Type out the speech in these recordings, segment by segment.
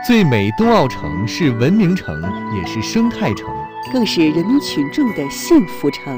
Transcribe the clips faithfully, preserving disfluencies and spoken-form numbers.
最美冬奥城是文明城，也是生态城， 更是人民群众的幸福城。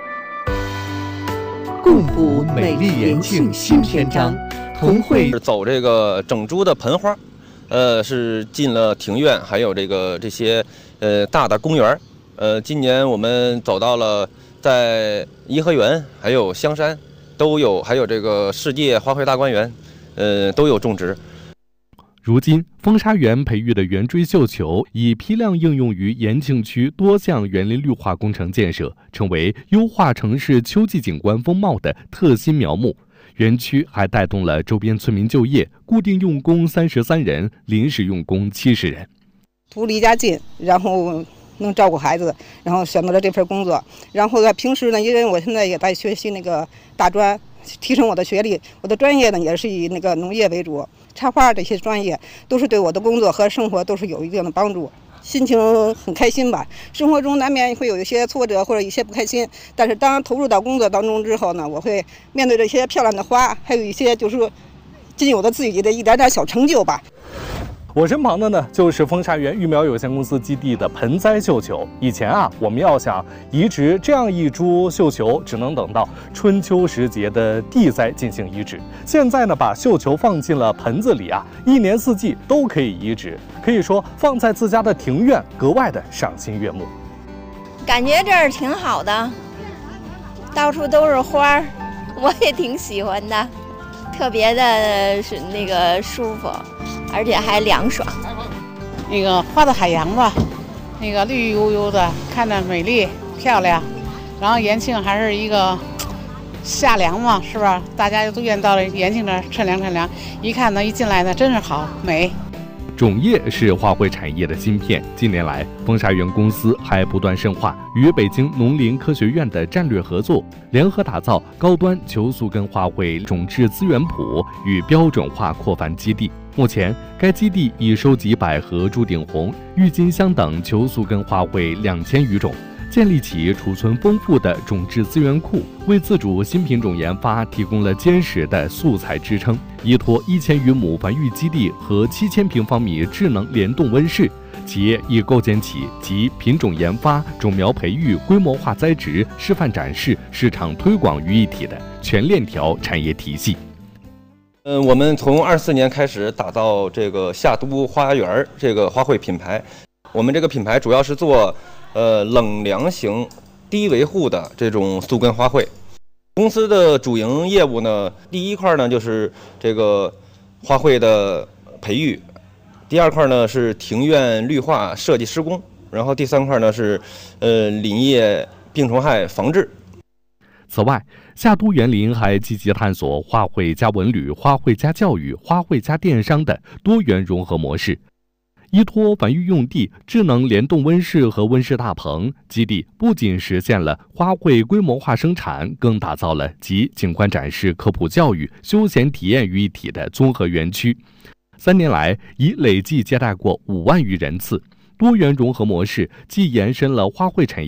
共谱美丽延庆新篇章，同绘走这个整株的盆花，呃，是进了庭院，还有这个这些呃大的公园。呃，今年我们走到了在颐和园，还有香山，都有，还有这个世界花卉大观园，呃，都有种植。 如今，风沙园培育的圆锥绣球已批量应用于延庆区多项园林绿化工程建设，成为优化城市秋季景观风貌的特新苗木。园区还带动了周边村民就业，固定用工三十三人，临时用工七十人。 图离家近，然后能照顾孩子，然后选择了这份工作。然后在平时呢，因为我现在也在学习那个大专，提升我的学历，我的专业呢也是以那个农业为主。插花这些专业都是对我的工作和生活都是有一定的帮助，心情很开心吧。生活中难免会有一些挫折或者一些不开心，但是当投入到工作当中之后呢，我会面对这些漂亮的花，还有一些就是仅有的自己的一点点小成就吧。 我身旁的呢，就是风沙园育苗有限公司基地的盆栽绣球。以前啊，我们要想移植这样一株绣球，只能等到春秋时节的地栽进行移植。现在呢，把绣球放进了盆子里啊，一年四季都可以移植，可以说放在自家的庭院格外的赏心悦目。 感觉这儿挺好的，到处都是花儿，我也挺喜欢的，特别的是那个舒服。而且还凉爽。 那个花的海洋吧，那个绿油油的，看着美丽漂亮。然后延庆还是一个夏凉嘛，是吧？大家都愿到了延庆这儿乘凉乘凉。一看呢，一进来呢，真是好美。 种业是花卉产业的芯片。近年来，风沙园公司还不断深化与北京农林科学院的战略合作，联合打造高端球宿根花卉种质资源谱与标准化扩繁基地。目前，该基地已收集百合、朱顶红、郁金香等球宿根花卉两千余种，建立起储存丰富的种质资源库，为自主新品种研发提供了坚实的素材支撑。依托一千余亩繁育基地和七千平方米智能联动温室，企业已构建起集品种研发、种苗培育、规模化栽植、示范展示、市场推广于一体的全链条产业体系。 嗯，我们从二四年开始打造这个夏都花园这个花卉品牌。我们这个品牌主要是做呃冷凉型、低维护的这种宿根花卉。公司的主营业务呢，第一块呢就是这个花卉的培育，第二块呢是庭院绿化设计施工，然后第三块呢是呃林业病虫害防治。 此外，夏都园林还积极探索花卉加文旅、花卉加教育、花卉加电商的多元融合模式。依托繁育用地、智能联动温室和温室大棚，基地不仅实现了花卉规模化生产，更打造了集景观展示、科普教育、休闲体验于一体的综合园区。三年来，已累计接待过五万余人次。多元融合模式既延伸了花卉产业